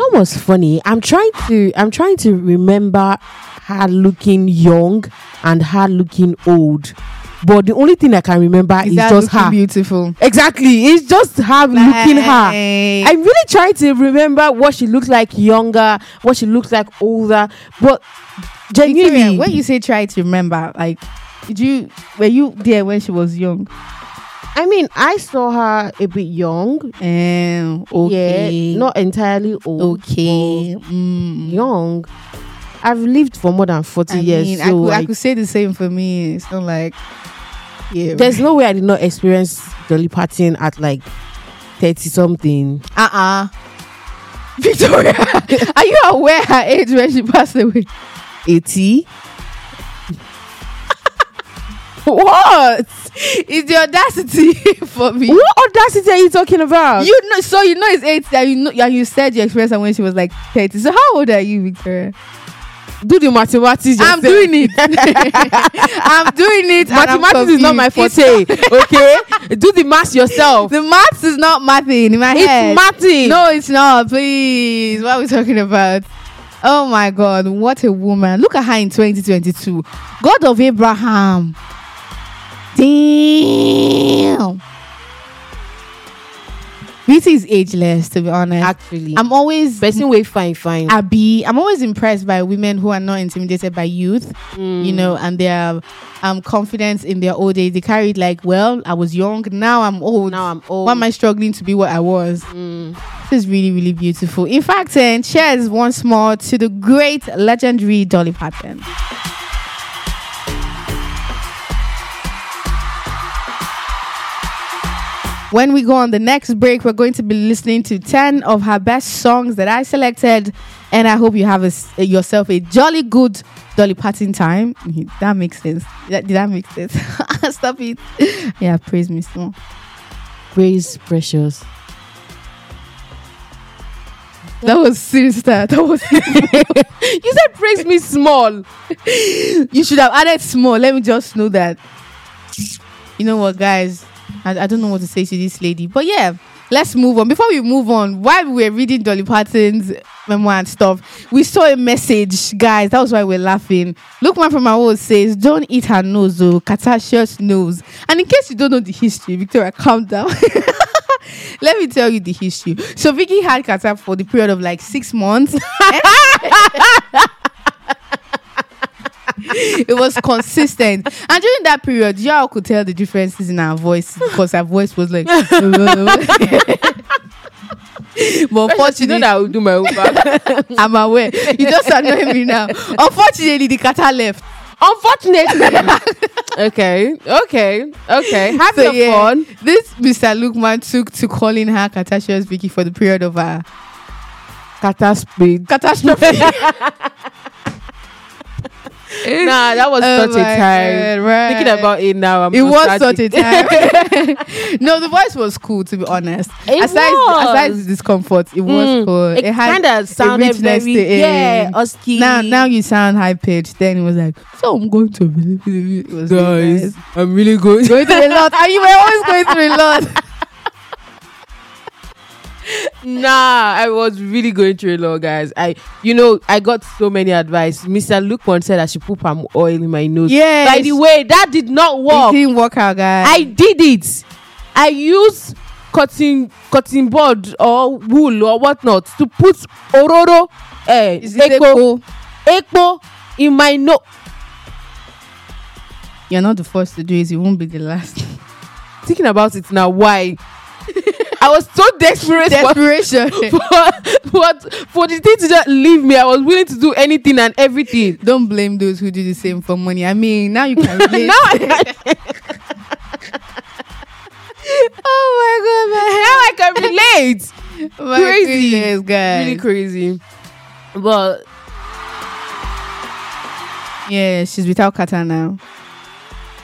know what's funny? I'm trying to remember her looking young and her looking old. But the only thing I can remember is just her. Beautiful. Exactly. It's just her looking her. I'm really trying to remember what she looked like younger, what she looked like older. But genuinely, Victoria, when you say try to remember, like, were you there when she was young? I mean, I saw her a bit young. Okay. Yeah, not entirely old. Okay. Young. I've lived for more than 40 years. So I could say the same for me. It's not like, yeah. There's no way I did not experience Dolly Parton at like 30 something. Victoria, are you aware her age when she passed away? 80. What? Is the audacity for me? What audacity are you talking about? So you know it's 80 and you said you experienced her when she was like 30. So how old are you, Victoria? Do the mathematics yourself. I'm doing it. I'm doing it. Mathematics is not my forte. Okay? Do the math yourself. The maths is not mathing in my head. It's mathing. No, it's not. Please. What are we talking about? Oh my God. What a woman. Look at her in 2022. God of Abraham. Damn. Beauty is ageless, to be honest. Actually, I'm always person way fine. I'm always impressed by women who are not intimidated by youth, you know, and their confidence in their old age. They carry it like, well, I was young, now I'm old. Why am I struggling to be what I was? This is really, really beautiful. In fact, cheers once more to the great, legendary Dolly Parton. When we go on the next break, we're going to be listening to 10 of her best songs that I selected. And I hope you have yourself a jolly good Dolly Parton time. That makes sense. Did that make sense? Stop it. Yeah, praise me small. Praise precious. That was serious. That was You said praise me small. You should have added small. Let me just know that. You know what, guys? I don't know what to say to this lady. But yeah, let's move on. Before we move on, while we were reading Dolly Parton's memoir and stuff, we saw a message, guys. That was why we're laughing. Lookman from our world says, don't eat her nose, though. Katashia's nose. And in case you don't know the history, Victoria, calm down. Let me tell you the history. So Vicky had Kata for the period of like 6 months. It was consistent, and during that period, y'all could tell the differences in our voice because her voice was like. But unfortunately, that I will do my own back. I'm aware. You just annoy me now. Unfortunately, the Kata left. Unfortunately. Okay. Have your fun. This Mr. Lookman took to calling her Katashia's Vicky for the period of her catastrophe. Nah, that was such a time. God, right. Thinking about it now, it was such a time. No, the voice was cool, to be honest. Aside the discomfort, it was cool. It kind of sounded very husky. Now you sound high pitched. Then it was like, so I'm going to it was guys, really nice. I'm really going through a lot. And you were always going through a lot. Nah, I was really going through a lot, guys. I got so many advice. Mr. Lukman said I should put palm oil in my nose. Yes. By the way, that did not work. It didn't work out, guys. I did it. I used cotton board or wool or whatnot to put ororo, ekpo in my nose. You're not the first to do it. You won't be the last. Thinking about it now, why? I was so desperation for the thing to just leave me. I was willing to do anything and everything. Don't blame those who do the same for money. I mean, now you can relate. Oh my God, man. Now I can relate. Crazy, goodness, guys. Really crazy. But yeah, she's without Kata now.